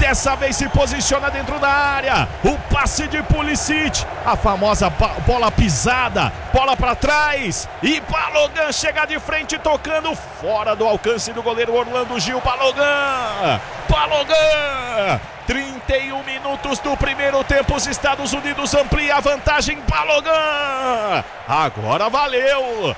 Dessa vez se posiciona dentro da área. O passe de Pulisic. A famosa bola pisada. Bola para trás. E Balogun chega de frente tocando fora do alcance do goleiro Orlando Gil. Balogun. 31 minutos do primeiro tempo. Os Estados Unidos amplia a vantagem. Balogun. Agora valeu.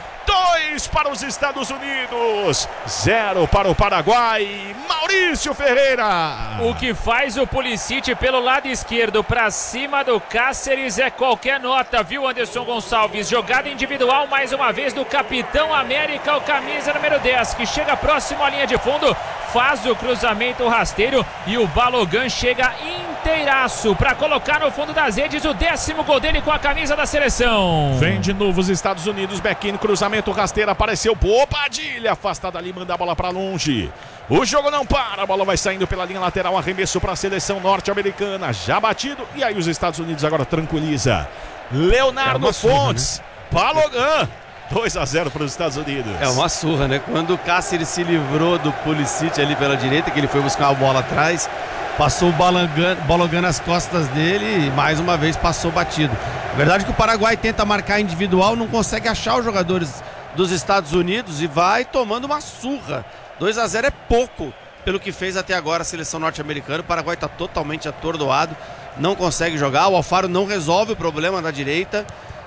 2 para os Estados Unidos, 0 para o Paraguai. Maurício Ferreira. O que faz o Pulisic pelo lado esquerdo para cima do Cáceres é qualquer nota, viu, Anderson Gonçalves? Jogada individual mais uma vez do Capitão América, o camisa número 10, que chega próximo à linha de fundo, faz o cruzamento rasteiro e o Balogun chega inteiraço para colocar no fundo das redes o 10º gol dele com a camisa da seleção. Vem de novo os Estados Unidos, Bequinho, cruzamento rasteiro, apareceu boa Padilha, afastada ali, manda a bola para longe. O jogo não para, a bola vai saindo pela linha lateral, arremesso para a seleção norte-americana, já batido, e aí os Estados Unidos agora tranquiliza. Leonardo Fontes, Balogun. 2-0 para os Estados Unidos. É uma surra, né? Quando o Cáceres se livrou do Pulisic ali pela direita, que ele foi buscar a bola atrás, passou o Balogun nas costas dele e mais uma vez passou batido. Verdade que o Paraguai tenta marcar individual, não consegue achar os jogadores dos Estados Unidos e vai tomando uma surra. 2-0 é pouco pelo que fez até agora a seleção norte-americana. O Paraguai está totalmente atordoado, não consegue jogar. O Alfaro não resolve o problema da direita.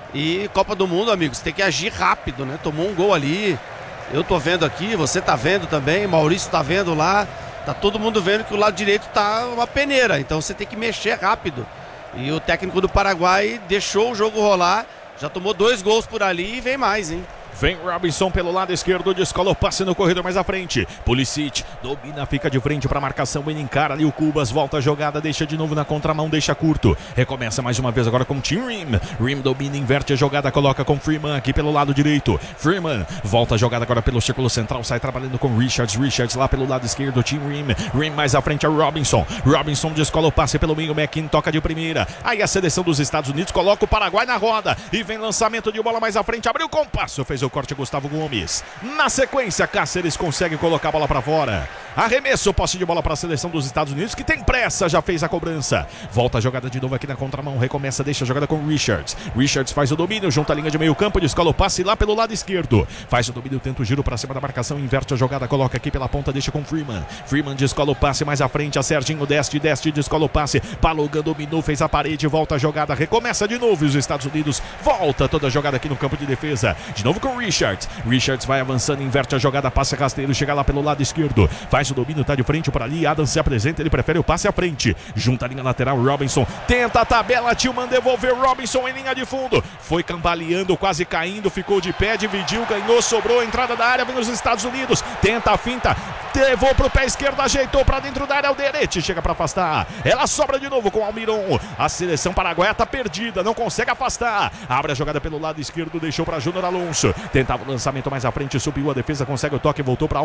E Copa do Mundo, amigos, tem que agir rápido, né? Tomou um gol ali, eu tô vendo aqui, você tá vendo também, Maurício tá vendo lá, tá todo mundo vendo que o lado direito tá uma peneira, então você tem que mexer rápido. E o técnico do Paraguai deixou o jogo rolar, já tomou 2 gols por ali e vem mais, hein? Vem Robinson pelo lado esquerdo, descola o passe no corredor mais à frente. Pulisic domina, fica de frente para a marcação, ele encara ali o Cubas, volta a jogada, deixa de novo na contramão, deixa curto. Recomeça mais uma vez agora com o Tim Ream. Ream domina, inverte a jogada, coloca com Freeman aqui pelo lado direito. Freeman volta a jogada agora pelo círculo central, sai trabalhando com Richards. Richards lá pelo lado esquerdo, Tim Ream. Ream mais à frente é Robinson. Robinson descola o passe pelo meio, McKinn toca de primeira. Aí a seleção dos Estados Unidos coloca o Paraguai na roda e vem lançamento de bola mais à frente, abriu com o passo, fez o corte Gustavo Gomes. Na sequência, Cáceres consegue colocar a bola para fora. Arremesso, posse de bola para a seleção dos Estados Unidos, que tem pressa, já fez a cobrança. Volta a jogada de novo aqui na contramão, recomeça, deixa a jogada com Richards. Richards faz o domínio, junta a linha de meio campo, descola o passe lá pelo lado esquerdo. Faz o domínio, tenta o giro para cima da marcação, inverte a jogada, coloca aqui pela ponta, deixa com Freeman. Freeman descola o passe mais à frente, a Serginho desce, descola o passe. Balogun dominou, fez a parede, volta a jogada, recomeça de novo. E os Estados Unidos volta toda a jogada aqui no campo de defesa. De novo com Richards. Richards vai avançando, inverte a jogada, passe rasteiro, chega lá pelo lado esquerdo, faz o domínio, tá de frente por ali, Adams se apresenta, ele prefere o passe à frente, junta a linha lateral, Robinson, tenta a tabela, Tillman devolveu, Robinson em linha de fundo, foi cambaleando, quase caindo, ficou de pé, dividiu, ganhou, sobrou, entrada da área, vem os Estados Unidos, tenta a finta, levou pro pé esquerdo, ajeitou pra dentro da área, o Derete chega pra afastar, ela sobra de novo com Almiron, a seleção paraguaia tá perdida, não consegue afastar, abre a jogada pelo lado esquerdo, deixou pra Júnior Alonso, tentava o lançamento mais à frente, subiu a defesa, consegue o toque, voltou pra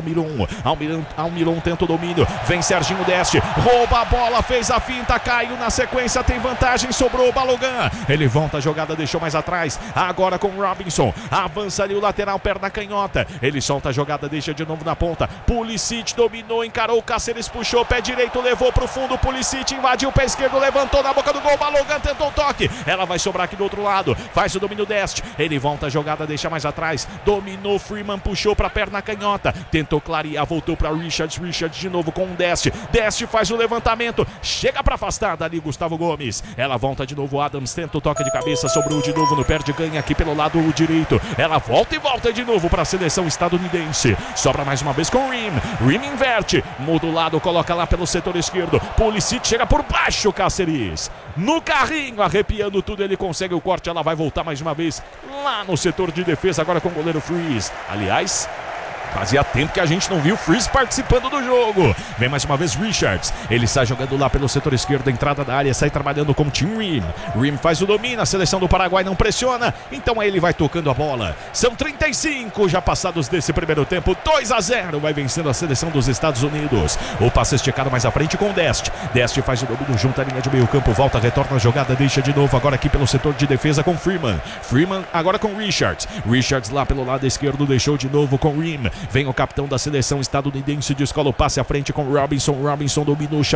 Almiron tenta o domínio, vem Serginho Deste, rouba a bola, fez a finta, caiu na sequência, tem vantagem, sobrou o Balogun, ele volta a jogada, deixou mais atrás, agora com Robinson, avança ali o lateral, perna canhota, ele solta a jogada, deixa de novo na ponta, Pulisic dominou, encarou, Cáceres puxou, pé direito, levou pro fundo, Pulisic invadiu o pé esquerdo, levantou na boca do gol, Balogun tentou o toque, ela vai sobrar aqui do outro lado, faz o domínio Deste, ele volta a jogada, deixa mais atrás, dominou, Freeman puxou pra perna canhota, tentou clarear, voltou pra Richards de novo com o Deste faz o levantamento, chega pra afastar dali Gustavo Gomes, ela volta de novo, Adams tenta o toque de cabeça, sobrou de novo no perde ganha aqui pelo lado direito, ela volta e volta de novo pra seleção estadunidense, sobra mais uma vez com Ream inverte, muda o lado, coloca lá pelo setor esquerdo, Pulisic chega por baixo, Cáceres no carrinho, arrepiando tudo, ele consegue o corte, ela vai voltar mais uma vez lá no setor de defesa, agora com o goleiro Freeze, aliás, fazia tempo que a gente não viu o Freeze participando do jogo. Vem mais uma vez Richards. Ele sai jogando lá pelo setor esquerdo, entrada da área, sai trabalhando com o Tim Ream. Ream faz o domínio, a seleção do Paraguai não pressiona, então aí ele vai tocando a bola. São 35 já passados desse primeiro tempo, 2-0, vai vencendo a seleção dos Estados Unidos. O passe esticado mais à frente com o Deste. Deste faz o domínio, junta a linha de meio campo, volta, retorna a jogada, deixa de novo agora aqui pelo setor de defesa com Freeman. Freeman agora com Richards. Richards lá pelo lado esquerdo, deixou de novo com Ream. Vem o capitão da seleção estadunidense, descola o passe à frente com Robinson. Robinson dominou,